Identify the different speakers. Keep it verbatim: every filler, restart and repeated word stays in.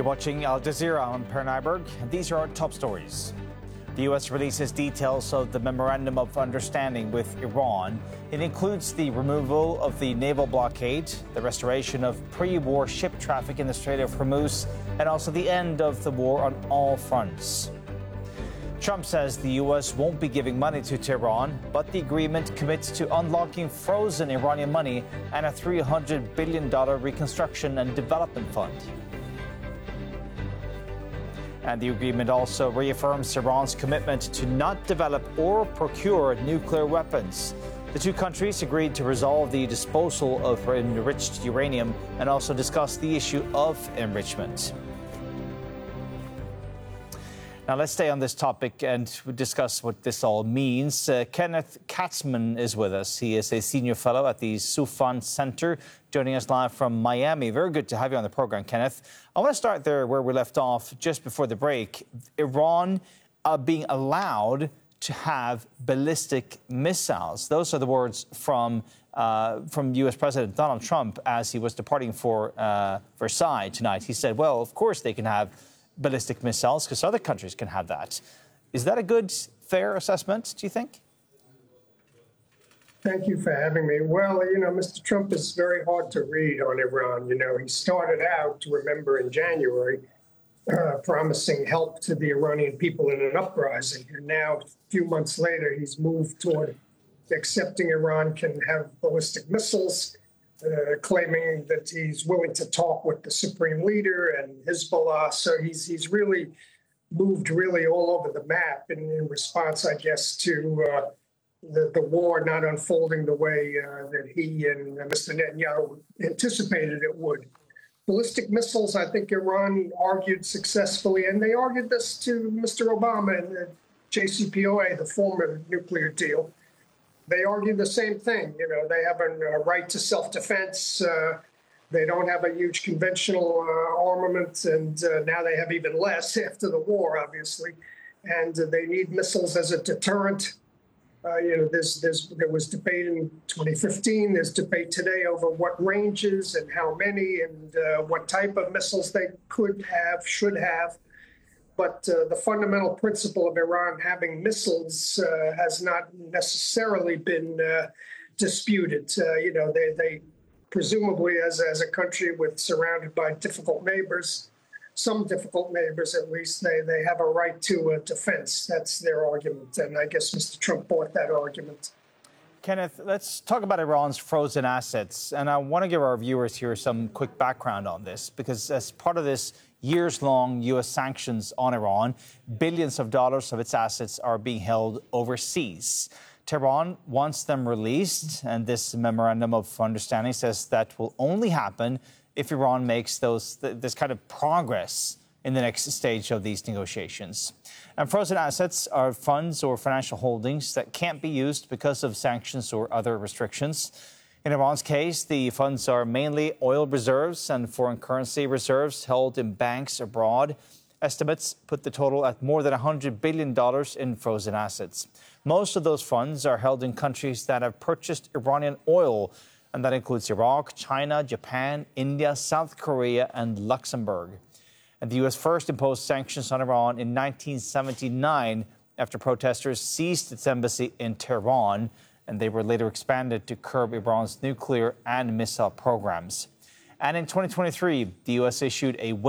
Speaker 1: You're watching Al Jazeera. I'm Per Nyberg, and these are our top stories. The U S releases details of the Memorandum of Understanding with Iran. It includes the removal of the naval blockade, the restoration of pre-war ship traffic in the Strait of Hormuz, and also the end of the war on all fronts. Trump says the U S won't be giving money to Tehran, but the agreement commits to unlocking frozen Iranian money and a three hundred billion dollars reconstruction and development fund. And the agreement also reaffirms Iran's commitment to not develop or procure nuclear weapons. The two countries agreed to resolve the disposal of enriched uranium and also discuss the issue of enrichment. Now, let's stay on this topic and discuss what this all means. Uh, Kenneth Katzman is with us. He is a senior fellow at the Soufan Center, joining us live from Miami. Very good to have you on the program, Kenneth. I want to start there where we left off just before the break. Iran uh, being allowed to have ballistic missiles. Those are the words from uh, from U S President Donald Trump as he was departing for uh, Versailles tonight. He said, well, of course they can have ballistic missiles because other countries can have that. Is that a good, fair assessment, do you think?
Speaker 2: Thank you for having me. Well, you know, Mister Trump is very hard to read on Iran. You know, he started out, remember, in January, uh, promising help to the Iranian people in an uprising. And now, a few months later, he's moved toward accepting Iran can have ballistic missiles, Uh, claiming that he's willing to talk with the supreme leader and Hezbollah. So he's he's really moved really all over the map in, in response, I guess, to uh, the, the war not unfolding the way uh, that he and uh, Mister Netanyahu anticipated it would. Ballistic missiles, I think Iran argued successfully, and they argued this to Mister Obama and the J C P O A, the former nuclear deal. They argue the same thing. You know, they have a, a right to self-defense. Uh, they don't have a huge conventional uh, armament, and uh, now they have even less after the war, obviously. And uh, they need missiles as a deterrent. Uh, you know, there's, there's, there was debate in twenty fifteen. There's debate today over what ranges and how many and uh, what type of missiles they could have, should have. But uh, the fundamental principle of Iran having missiles uh, has not necessarily been uh, disputed. Uh, you know, they, they presumably, as, as a country with surrounded by difficult neighbors, some difficult neighbors at least, they, they have a right to uh, defense. That's their argument. And I guess Mister Trump bought that argument.
Speaker 1: Kenneth, let's talk about Iran's frozen assets. And I want to give our viewers here some quick background on this, because as part of this years-long U S sanctions on Iran, billions of dollars of its assets are being held overseas. Tehran wants them released, and this memorandum of understanding says that will only happen if Iran makes those th- this kind of progress in the next stage of these negotiations. And frozen assets are funds or financial holdings that can't be used because of sanctions or other restrictions. In Iran's case, the funds are mainly oil reserves and foreign currency reserves held in banks abroad. Estimates put the total at more than one hundred billion dollars in frozen assets. Most of those funds are held in countries that have purchased Iranian oil, and that includes Iraq, China, Japan, India, South Korea, and Luxembourg. And the U S first imposed sanctions on Iran in nineteen seventy-nine after protesters seized its embassy in Tehran, and they were later expanded to curb Iran's nuclear and missile programs. And in twenty twenty-three, the U S issued a